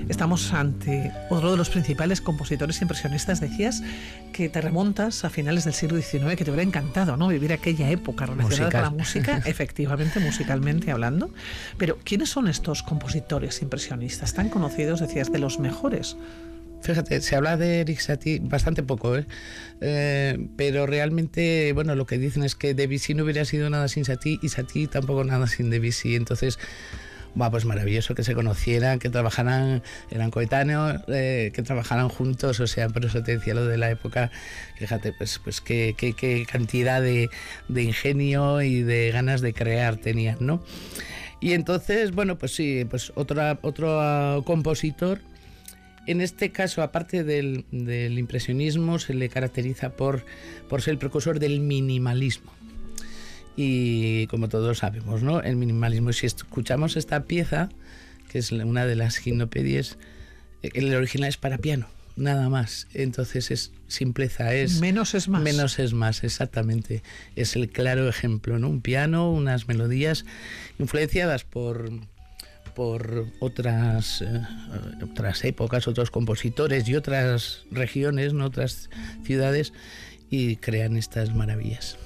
Estamos ante otro de los principales compositores impresionistas. Decías que te remontas a finales del siglo XIX, que te hubiera encantado, ¿no?, vivir aquella época relacionada con la música, efectivamente, musicalmente hablando. Pero ¿quiénes son estos compositores impresionistas tan conocidos, decías, de los mejores? Fíjate, se habla de Erik Satie bastante poco, pero realmente, bueno, lo que dicen es que Debussy no hubiera sido nada sin Satie y Satie tampoco nada sin Debussy. Entonces, pues maravilloso que se conocieran, que trabajaran, eran coetáneos, que trabajaran juntos. O sea, por eso te decía lo de la época. Fíjate, pues qué cantidad de ingenio y de ganas de crear tenían, ¿no? Y entonces, bueno, pues sí, pues otro compositor. En este caso, aparte del impresionismo, se le caracteriza por ser el precursor del minimalismo. Y como todos sabemos, ¿no?, el minimalismo, si escuchamos esta pieza, que es una de las gimnopedias, el original es para piano, nada más. Entonces es simpleza, es... Menos es más. Menos es más, exactamente. Es el claro ejemplo, ¿no? Un piano, unas melodías influenciadas por otras épocas, otros compositores y otras regiones, ¿no?, otras ciudades, y crean estas maravillas.